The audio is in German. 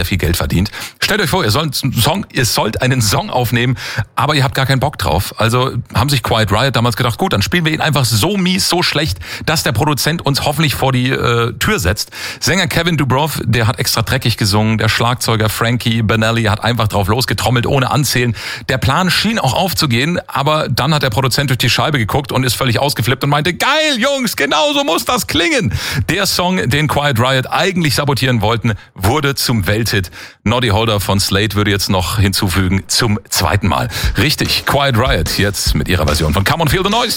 viel Geld verdient. Stellt euch vor, ihr sollt einen Song aufnehmen, aber ihr habt gar keinen Bock drauf. Also haben sich Quiet Riot damals gedacht, gut, dann spielen wir ihn einfach so mies, so schlecht, dass der Produzent uns hoffentlich vor die Tür setzt. Sänger Kevin Dubrow, der hat extra dreckig gesungen. Der Schlagzeuger Frankie Banali hat einfach drauf losgetrommelt, ohne Anzählen. Der Plan schien auch aufzugehen, aber dann hat der Produzent durch die Scheibe geguckt und ist völlig ausgeflippt und meinte, geil, Jungs, genau so muss das klingen. Der Song, den Quiet Riot eigentlich sabotieren wollten, wurde zum Welthit. Noddy Holder von Slade würde jetzt noch hinzufügen, zum zweiten Mal. Richtig, Quiet Riot jetzt mit ihrer Version von Come on Feel the Noise.